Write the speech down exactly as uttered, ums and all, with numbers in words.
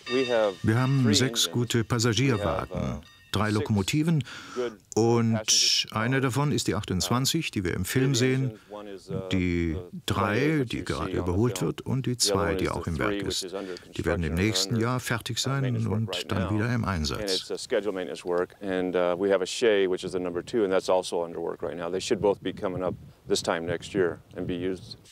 Wir haben sechs gute Passagierwagen, drei Lokomotiven und eine davon ist die achtundzwanzig, die wir im Film sehen, die drei, die gerade überholt wird, und die zwei, die auch im Werk ist. Die werden im nächsten Jahr fertig sein und dann wieder im Einsatz. This time next year and be used.